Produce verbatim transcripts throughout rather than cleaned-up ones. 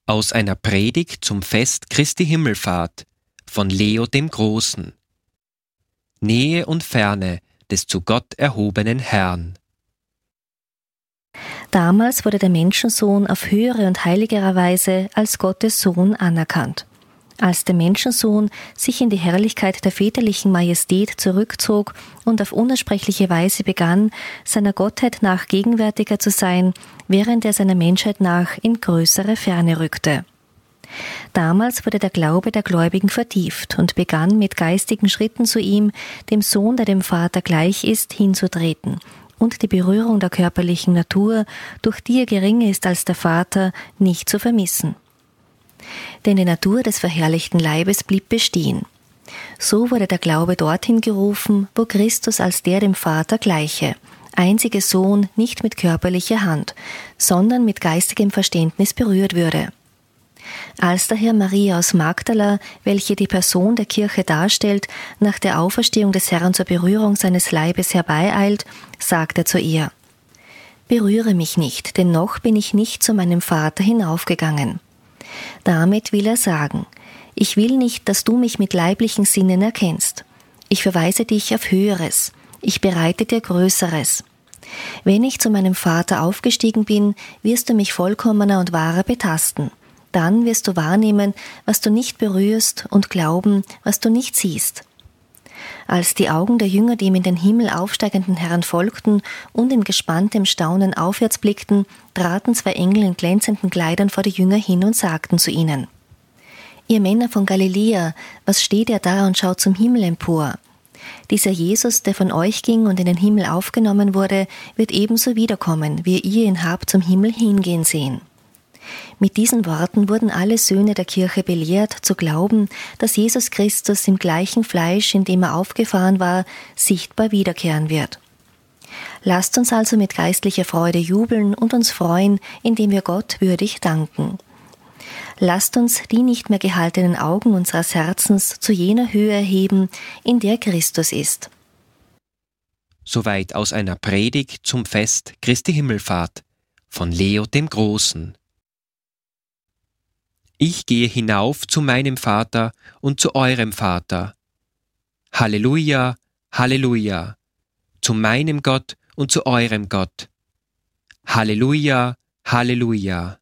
Aus einer Predigt zum Fest Christi Himmelfahrt von Leo dem Großen. Nähe und Ferne des zu Gott erhobenen Herrn. Damals wurde der Menschensohn auf höhere und heiligere Weise als Gottes Sohn anerkannt. Als der Menschensohn sich in die Herrlichkeit der väterlichen Majestät zurückzog und auf unaussprechliche Weise begann, seiner Gottheit nach gegenwärtiger zu sein, während er seiner Menschheit nach in größere Ferne rückte. Damals wurde der Glaube der Gläubigen vertieft und begann mit geistigen Schritten zu ihm, dem Sohn, der dem Vater gleich ist, hinzutreten und die Berührung der körperlichen Natur, durch die er geringer ist als der Vater, nicht zu vermissen. Denn die Natur des verherrlichten Leibes blieb bestehen. So wurde der Glaube dorthin gerufen, wo Christus als der dem Vater gleiche, einzige Sohn nicht mit körperlicher Hand, sondern mit geistigem Verständnis berührt würde. Als daher Maria aus Magdala, welche die Person der Kirche darstellt, nach der Auferstehung des Herrn zur Berührung seines Leibes herbeieilt, sagt er zu ihr: »Berühre mich nicht, denn noch bin ich nicht zu meinem Vater hinaufgegangen.« Damit will er sagen: Ich will nicht, dass du mich mit leiblichen Sinnen erkennst. Ich verweise dich auf Höheres. Ich bereite dir Größeres. Wenn ich zu meinem Vater aufgestiegen bin, wirst du mich vollkommener und wahrer betasten. Dann wirst du wahrnehmen, was du nicht berührst, und glauben, was du nicht siehst. Als die Augen der Jünger dem in den Himmel aufsteigenden Herrn folgten und in gespanntem Staunen aufwärts blickten, traten zwei Engel in glänzenden Kleidern vor die Jünger hin und sagten zu ihnen: »Ihr Männer von Galiläa, was steht ihr da und schaut zum Himmel empor? Dieser Jesus, der von euch ging und in den Himmel aufgenommen wurde, wird ebenso wiederkommen, wie ihr ihn habt zum Himmel hingehen sehen.« Mit diesen Worten wurden alle Söhne der Kirche belehrt, zu glauben, dass Jesus Christus im gleichen Fleisch, in dem er aufgefahren war, sichtbar wiederkehren wird. Lasst uns also mit geistlicher Freude jubeln und uns freuen, indem wir Gott würdig danken. Lasst uns die nicht mehr gehaltenen Augen unseres Herzens zu jener Höhe erheben, in der Christus ist. Soweit aus einer Predigt zum Fest Christi Himmelfahrt von Leo dem Großen. Ich gehe hinauf zu meinem Vater und zu eurem Vater. Halleluja, Halleluja, zu meinem Gott und zu eurem Gott. Halleluja, Halleluja.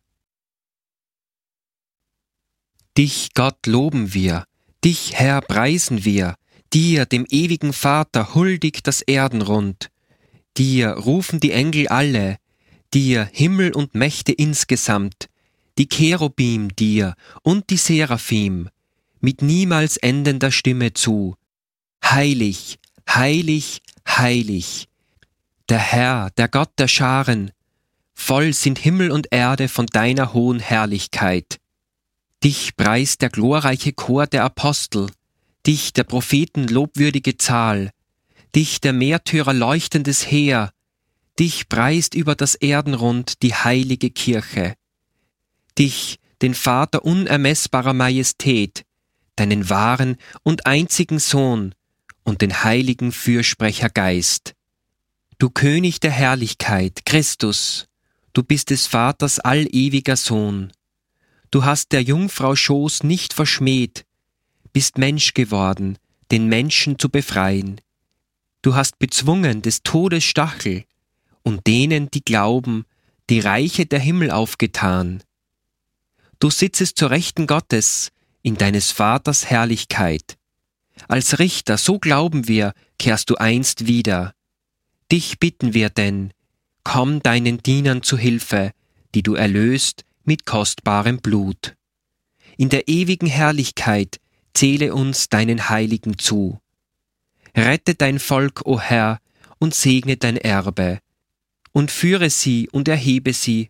Dich, Gott, loben wir, dich, Herr, preisen wir, dir, dem ewigen Vater, huldigt das Erdenrund. Dir rufen die Engel alle, dir Himmel und Mächte insgesamt, die Cherubim dir und die Seraphim, mit niemals endender Stimme zu: Heilig, heilig, heilig, der Herr, der Gott der Scharen, voll sind Himmel und Erde von deiner hohen Herrlichkeit. Dich preist der glorreiche Chor der Apostel, dich der Propheten lobwürdige Zahl, dich der Märtyrer leuchtendes Heer, dich preist über das Erdenrund die heilige Kirche. Dich, den Vater unermessbarer Majestät, deinen wahren und einzigen Sohn und den heiligen Fürsprecher Geist. Du König der Herrlichkeit, Christus, du bist des Vaters allewiger Sohn. Du hast der Jungfrau Schoß nicht verschmäht, bist Mensch geworden, den Menschen zu befreien. Du hast bezwungen des Todes Stachel und denen, die glauben, die Reiche der Himmel aufgetan. Du sitzest zur Rechten Gottes in deines Vaters Herrlichkeit. Als Richter, so glauben wir, kehrst du einst wieder. Dich bitten wir denn, komm deinen Dienern zu Hilfe, die du erlöst mit kostbarem Blut. In der ewigen Herrlichkeit zähle uns deinen Heiligen zu. Rette dein Volk, o Herr, und segne dein Erbe, und führe sie und erhebe sie